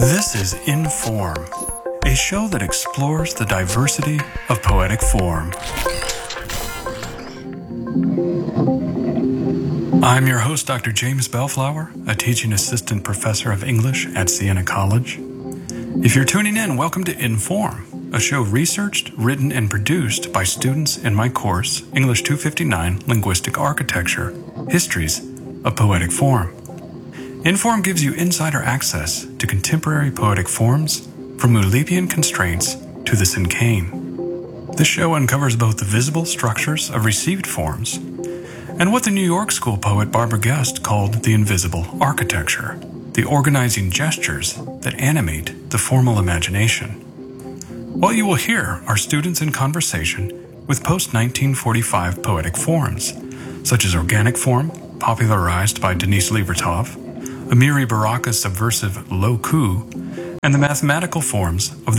This is Inform, a show that explores the diversity of poetic form. I'm your host, Dr. James Bellflower, a teaching assistant professor of English at Siena College. If you're tuning in, welcome to Inform, a show researched, written, and produced by students in my course, English 259 Linguistic Architecture, Histories of Poetic Form. Inform gives you insider access to contemporary poetic forms, from Oulipian constraints to the cinquain. This show uncovers both the visible structures of received forms and what the New York School poet Barbara Guest called the invisible architecture, the organizing gestures that animate the formal imagination. What you will hear are students in conversation with post-1945 poetic forms, such as organic form, popularized by Denise Levertov, Amiri Baraka's subversive lo ku, and the mathematical forms of the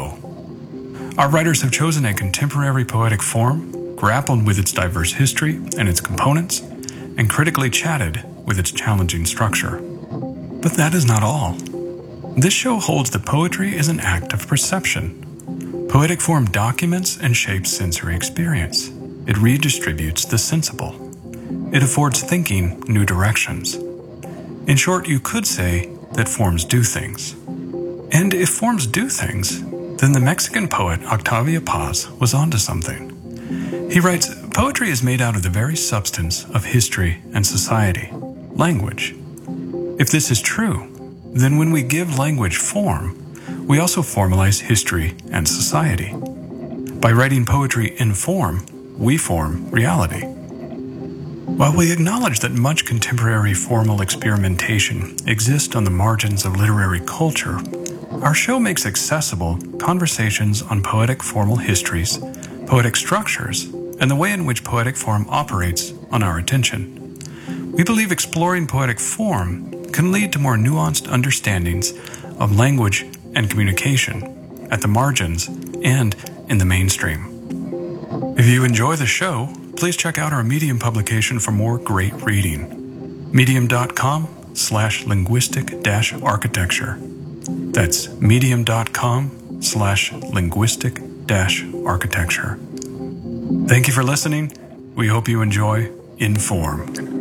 Oulipo. Our writers have chosen a contemporary poetic form, grappled with its diverse history and its components, and critically chatted with its challenging structure. But that is not all. This show holds that poetry is an act of perception. Poetic form documents and shapes sensory experience. It redistributes the sensible. It affords thinking new directions. In short, you could say that forms do things. And if forms do things, then the Mexican poet Octavio Paz was onto something. He writes, "Poetry is made out of the very substance of history and society, language. If this is true, then when we give language form, we also formalize history and society. By writing poetry in form, we form reality." While we acknowledge that much contemporary formal experimentation exists on the margins of literary culture, our show makes accessible conversations on poetic formal histories, poetic structures, and the way in which poetic form operates on our attention. We believe exploring poetic form can lead to more nuanced understandings of language and communication at the margins and in the mainstream. If you enjoy the show, please check out our Medium publication for more great reading. Medium.com/linguistic-architecture. That's medium.com/linguistic-architecture. Thank you for listening. We hope you enjoy Inform.